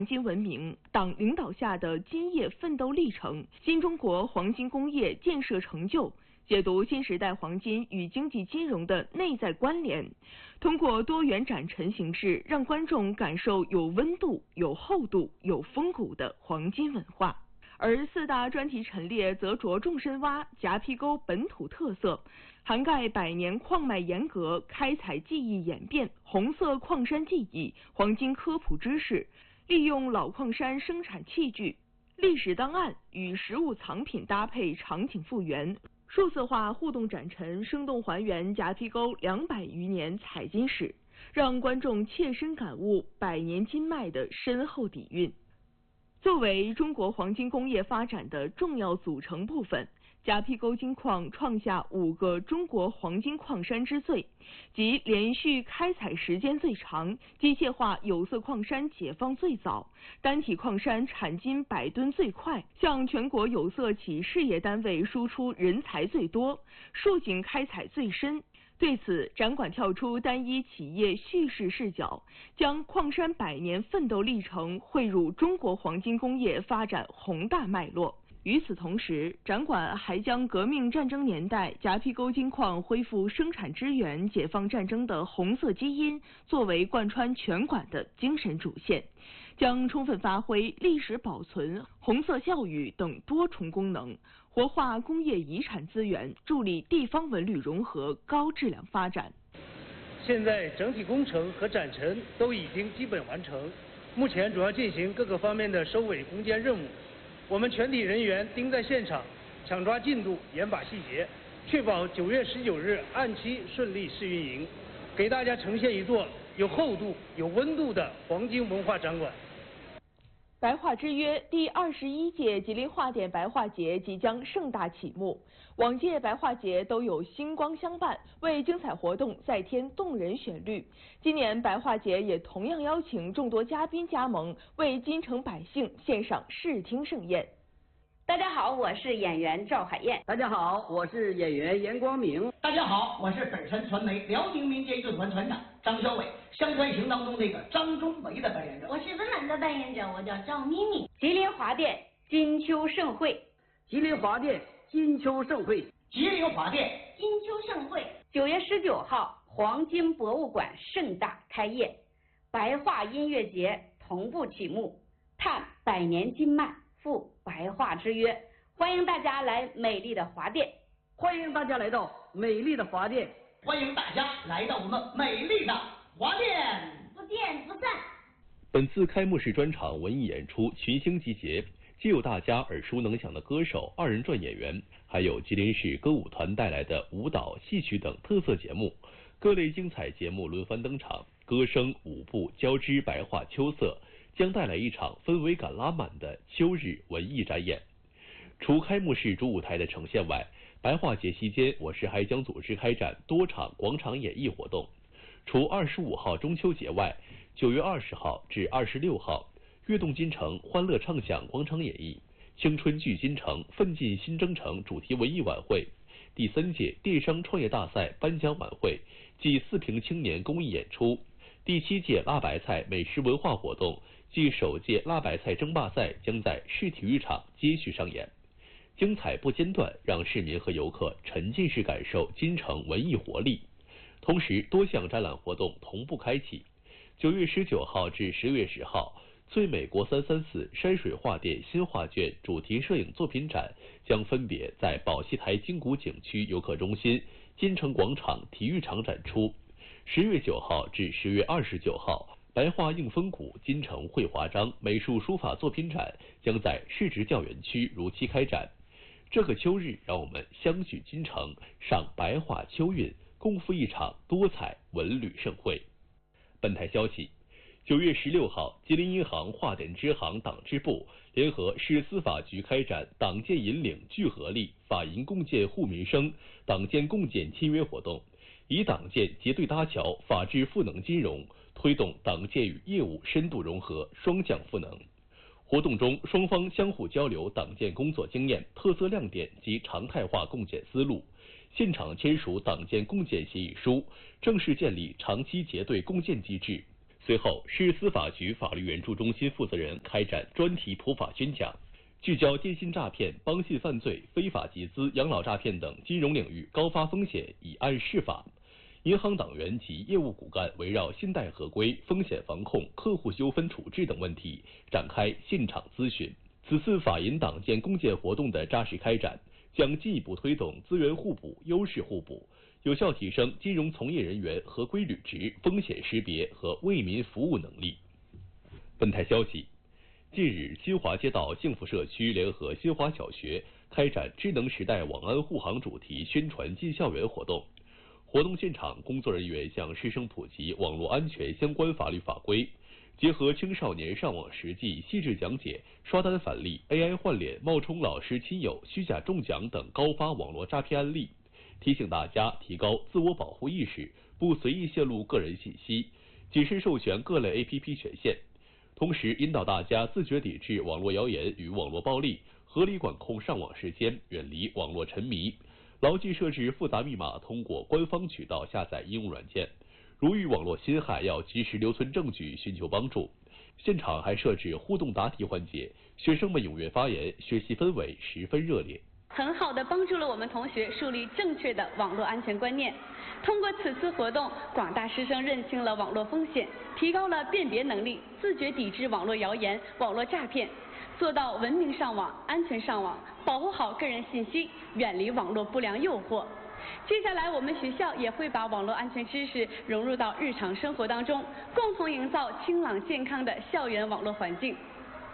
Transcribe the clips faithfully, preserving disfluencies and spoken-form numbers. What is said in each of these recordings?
黄金文明，党领导下的金业奋斗历程，新中国黄金工业建设成就，解读新时代黄金与经济金融的内在关联，通过多元展陈形式，让观众感受有温度、有厚度、有风骨的黄金文化。而四大专题陈列则着重深挖夹皮沟本土特色，涵盖百年矿脉沿革、开采技艺演变、红色矿山技艺、黄金科普知识，利用老矿山生产器具、历史档案与实物藏品搭配场景复原，数字化互动展陈，生动还原夹皮沟两百余年采金史，让观众切身感悟百年金脉的深厚底蕴。作为中国黄金工业发展的重要组成部分，夹皮沟金矿创下五个中国黄金矿山之最，即连续开采时间最长、机械化有色矿山解放最早、单体矿山产金百吨最快、向全国有色企事业单位输出人才最多、竖井开采最深。对此，展馆跳出单一企业叙事视角，将矿山百年奋斗历程汇入中国黄金工业发展宏大脉络。与此同时，展馆还将革命战争年代夹皮沟金矿恢复生产支援解放战争的红色基因作为贯穿全馆的精神主线，将充分发挥历史保存、红色教育等多重功能，活化工业遗产资源，助力地方文旅融合高质量发展。 现在整体工程和展陈都已经基本完成，目前主要进行各个方面的收尾攻坚任务。我们全体人员盯在现场，抢抓进度，严把细节，确保九月十九日按期顺利试运营，给大家呈现一座有厚度、有温度的黄金文化展馆。 白话之约第二十一届吉林话典白话节即将盛大启幕。往届白话节都有星光相伴，为精彩活动再添动人旋律。今年白话节也同样邀请众多嘉宾加盟，为京城百姓献上视听盛宴。 大家好，我是演员赵海燕。 大家好，我是演员严光明。 大家好，我是本山传媒辽宁民间乐团团长张小伟，乡村行当中那个张中维的扮演者。 我是温岚的扮演者，我叫赵咪咪。 吉林华电金秋盛会， 吉林华电金秋盛会， 吉林华电金秋盛会， 九月十九号，黄金博物馆盛大开业，白话音乐节同步启幕，探百年金脉，赴白话之约，欢迎大家来美丽的华电， 欢迎大家来到美丽的华电， 欢迎大家来到我们美丽的华电， 不见不散。 本次开幕式专场文艺演出群星集结，既有大家耳熟能详的歌手、二人转演员，还有吉林市歌舞团带来的舞蹈、戏曲等特色节目，各类精彩节目轮番登场，歌声、舞步交织白化秋色，将带来一场氛围感拉满的秋日文艺展演。除开幕式主舞台的呈现外，白话节期间，我市还将组织开展多场广场演艺活动。除二十五号中秋节外，九月二十号至二十六号，跃动金城欢乐畅享广场演艺、青春聚金城奋进新征程主题文艺晚会、第三届电商创业大赛颁奖晚会暨四平青年公益演出、第七届辣白菜美食文化活动暨首届辣白菜争霸赛将在市体育场接续上演，精彩不间断，让市民和游客沉浸式感受金城文艺活力。同时，多项展览活动同步开启。九月十九号至十月十号，最美国三三四山水画店新画卷主题摄影作品展将分别在宝溪台金谷景区游客中心、金城广场体育场展出。十月九号至十月二十九号，白话映风谷金城绘华章美术书法作品展将在市直教园区如期开展。这个秋日，让我们相聚金城，赏白话秋韵，共赴一场多彩文旅盛会。本台消息，九月十六号，吉林银行华典支行党支部联合市司法局开展党建引领聚合力，法银共建护民生党建共建签约活动，以党建结对搭桥法治赋能金融，推动党建与业务深度融合，双向赋能。活动中，双方相互交流党建工作经验、特色亮点及常态化共建思路，现场签署党建共建协议书，正式建立长期结对共建机制。 随后，市司法局法律援助中心负责人开展专题普法宣讲，聚焦电信诈骗、帮信犯罪、非法集资、养老诈骗等金融领域高发风险以案释法。银行党员及业务骨干围绕信贷合规、风险防控、客户纠纷处置等问题展开现场咨询。此次法银党建共建活动的扎实开展，将进一步推动资源互补、优势互补，有效提升金融从业人员合规履职、风险识别和为民服务能力。本台消息，近日，新华街道幸福社区联合新华小学开展智能时代网安护航主题宣传进校园活动。活动现场，工作人员向师生普及网络安全相关法律法规，结合青少年上网实际细致讲解、刷单返利、A I 换脸、冒充老师亲友、虚假中奖等高发网络诈骗案例，提醒大家提高自我保护意识，不随意泄露个人信息，谨慎授权各类 A P P 权限。同时，引导大家自觉抵制网络谣言与网络暴力，合理管控上网时间，远离网络沉迷。牢记设置复杂密码，通过官方渠道下载应用软件。如遇网络侵害，要及时留存证据，寻求帮助。现场还设置互动答题环节，学生们踊跃发言，学习氛围十分热烈。 很好的帮助了我们同学树立正确的网络安全观念。通过此次活动，广大师生认清了网络风险，提高了辨别能力，自觉抵制网络谣言、网络诈骗，做到文明上网、安全上网，保护好个人信息，远离网络不良诱惑。接下来，我们学校也会把网络安全知识融入到日常生活当中，共同营造清朗健康的校园网络环境。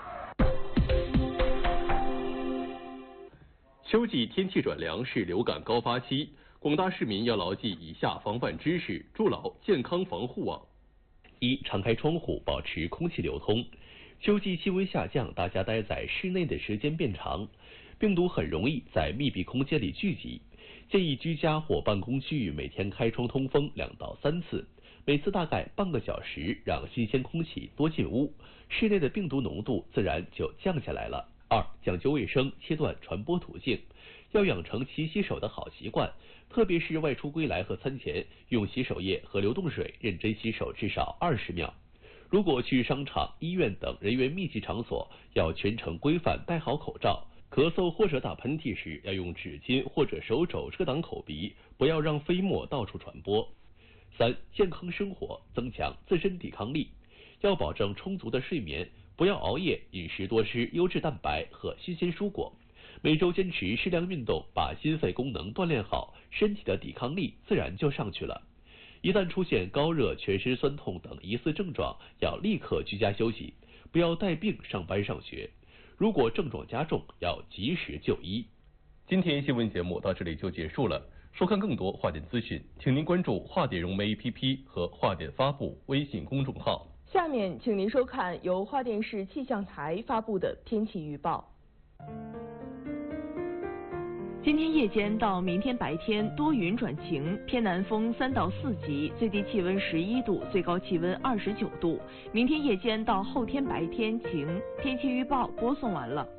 秋季天气转凉是流感高发期，广大市民要牢记以下防范知识，筑牢健康防护网。一、常开窗户，保持空气流通。秋季气温下降，大家待在室内的时间变长，病毒很容易在密闭空间里聚集。建议居家或办公区域每天开窗通风两到三次，每次大概半个小时，让新鲜空气多进屋，室内的病毒浓度自然就降下来了。二、讲究卫生，切断传播途径，要养成勤洗手的好习惯，特别是外出归来和餐前，用洗手液和流动水认真洗手至少二十秒。如果去商场、医院等人员密集场所，要全程规范戴好口罩。咳嗽或者打喷嚏时，要用纸巾或者手肘遮挡口鼻，不要让飞沫到处传播。三、健康生活，增强自身抵抗力，要保证充足的睡眠，不要熬夜，饮食多吃优质蛋白和新鲜蔬果。每周坚持适量运动，把心肺功能锻炼好，身体的抵抗力自然就上去了。一旦出现高热、全身酸痛等疑似症状，要立刻居家休息，不要带病上班上学。如果症状加重，要及时就医。今天新闻节目到这里就结束了。收看更多华电资讯，请您关注华电融媒 A P P 和华电发布微信公众号。 下面，请您收看由华电市气象台发布的天气预报。今天夜间到明天白天多云转晴，偏南风三到四级，最低气温十一度，最高气温二十九度。明天夜间到后天白天晴。天气预报播送完了。